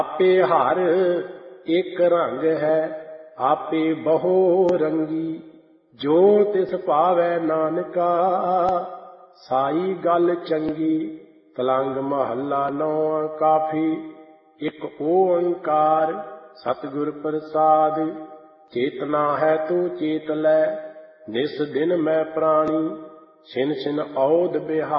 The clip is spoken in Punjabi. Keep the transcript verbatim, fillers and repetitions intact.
ਆਪੇ ਹਰ ਇੱਕ ਰੰਗ ਹੈ, ਆਪੇ ਬਹੁ ਰੰਗੀ। ਜੋ ਤਿਸ ਭਾਵੈ ਨਾਨਕਾ, ਸਾਈ ਗੱਲ ਚੰਗੀ। ਤਲੰਗ ਮਹੱਲਾ ਨੌਵਾਂ ਕਾਫੀ। ਇੱਕ ਓੰਕਾਰ ਸਤਿਗੁਰ ਪ੍ਰਸਾਦ। ਚੇਤਨਾ ਹੈ ਤੂੰ ਚੇਤ ਲੈ, ਨਿਸ ਦਿਨ ਮੈਂ ਪ੍ਰਾਣੀ। ਛਿਨ ਛਿਨ ਔਦ ਬਿਹਾਰ